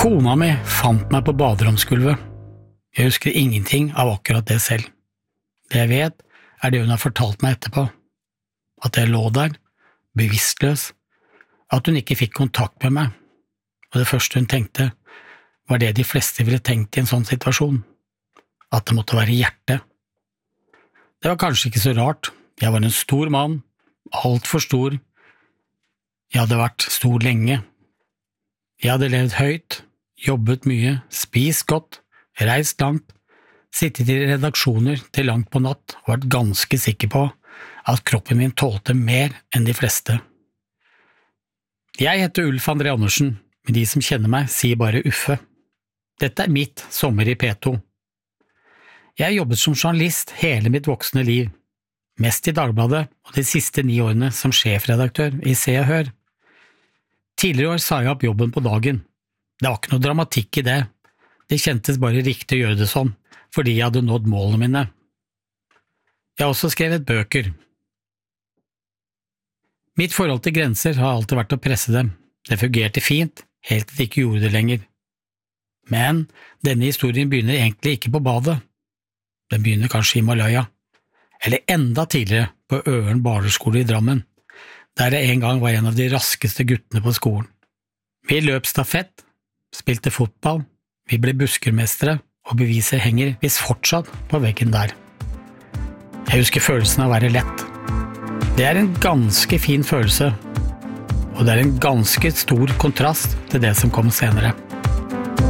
Kona mi fant meg på baderomsgulvet. Jeg husker ingenting av akkurat det selv. Det jeg vet, det hun har fortalt meg etterpå. At jeg lå der, bevisstløs, at hun ikke fikk kontakt med meg, og det første hun tenkte, var det de fleste ville tenkt i en sånn situasjon, at det måtte være hjertet. Det var kanskje ikke så rart, jeg var en stor mann, alt for stor. Jeg hadde vært stor lenge. Jeg hadde levd høyt, jobbet mye, spist godt, reist langt, sittet i redaksjoner til langt på natt og vært ganske sikker på at kroppen min tålte mer enn de fleste. Jeg heter Ulf André Andersen, men de som kjenner meg sier bare Uffe. Dette mitt sommer i P2. Jeg har jobbet som journalist hele mitt voksne liv, mest i Dagbladet og de siste 9 årene som sjefredaktør i Se og Hør. Tidligere år sa jeg opp jobben på dagen. Det var ikke noe dramatikk i det. Det kjentes bare riktig å gjøre det sånn, fordi jeg hadde nådd målene mine. Jeg har også skrevet bøker. Mitt forhold til grenser har alltid vært å presse dem. Det fungerte fint, helt til det ikke gjorde det lenger. Men denne historien begynner egentlig ikke på badet. Den begynner kanskje i Himalaya, eller enda tidligere på Øren barneskole i Drammen, der jeg en gang var en av de raskeste guttene på skolen. Vi løp stafett, spilte fotball, vi ble buskermestere, og beviset henger visst fortsatt på veggen der. Jeg husker følelsen av å være lett. Det en ganske fin følelse, og det en ganske stor kontrast til det som kom senere.